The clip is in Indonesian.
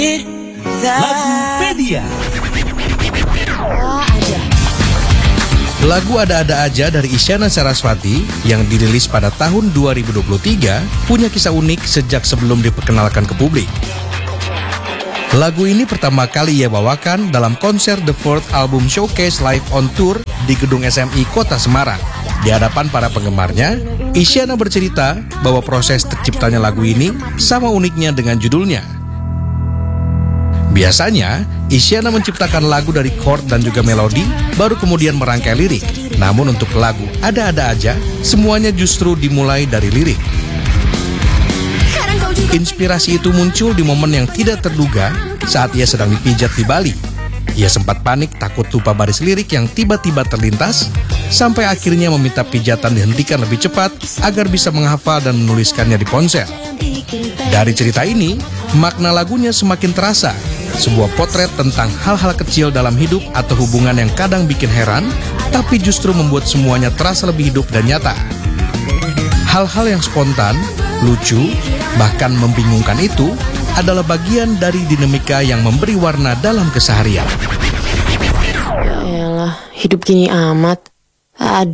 Lagupedia. Lagu Ada-Ada Aja dari Isyana Sarasvati yang dirilis pada tahun 2023 punya kisah unik sejak sebelum diperkenalkan ke publik. Lagu ini pertama kali ia bawakan dalam konser The Fourth Album Showcase Live on Tour di Gedung SMI Kota Semarang. Di hadapan para penggemarnya, Isyana bercerita bahwa proses terciptanya lagu ini sama uniknya dengan judulnya. Biasanya, Isyana menciptakan lagu dari chord dan juga melodi, baru kemudian merangkai lirik. Namun untuk lagu Ada-Ada Aja, semuanya justru dimulai dari lirik. Inspirasi itu muncul di momen yang tidak terduga saat ia sedang dipijat di Bali. Ia sempat panik takut lupa baris lirik yang tiba-tiba terlintas, sampai akhirnya meminta pijatan dihentikan lebih cepat agar bisa menghafal dan menuliskannya di ponsel. Dari cerita ini, makna lagunya semakin terasa. Sebuah potret tentang hal-hal kecil dalam hidup atau hubungan yang kadang bikin heran, tapi justru membuat semuanya terasa lebih hidup dan nyata. Hal-hal yang spontan, lucu, bahkan membingungkan itu adalah bagian dari dinamika yang memberi warna dalam keseharian. Yaelah, hidup gini amat.